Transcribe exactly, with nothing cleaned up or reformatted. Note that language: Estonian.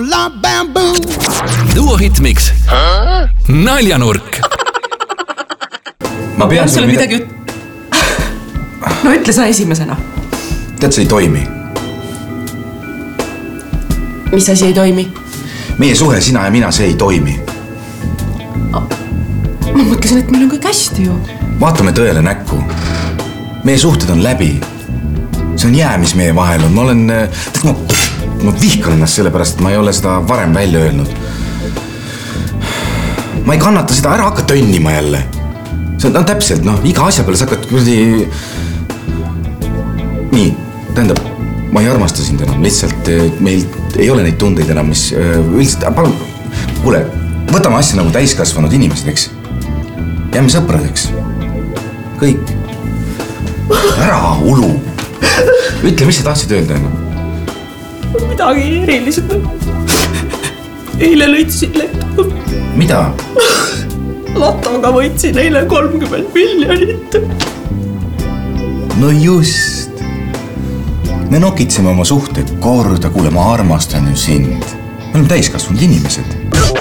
Duo Hitmix Naljanurk. Ma pean sulle midagi üt... No ütle sa esimesena. Tead, see ei toimi. Mis asi ei toimi? Meie suhe, sina ja mina, see ei toimi. Ma mõtlesin, et meil on kõik hästi ju. Vaatame tõele näkku. Meie suhted on läbi. See on jää, mis meie vahel on. Ma olen... Tead, ma, ma vihkan ennast selle pärast, et ma ei ole seda varem välja öelnud. Ma ei kannata seda, ära hakka tönnima jälle. See on täpselt, noh, iga asja peale sa hakkad kuradi... Nii, tähendab, ma ei armasta sind enam. Lihtsalt meil ei ole neid tundeid enam, mis üldiselt... Palun, kuule, võtame asja nagu täiskasvanud inimesed, eks? Jääme sõpradeks. Kõik. Ära ulu. Ütle, mis sa tahtsid öelda enam? Midagi erilised. Eile lõitsin lettu. Mida? Latoga võitsin eile kolmkümmend miljonit. No just. Me nokitseme oma suhted korda, kuule, ma armastan ju sind. Me oleme täiskasvanud inimesed.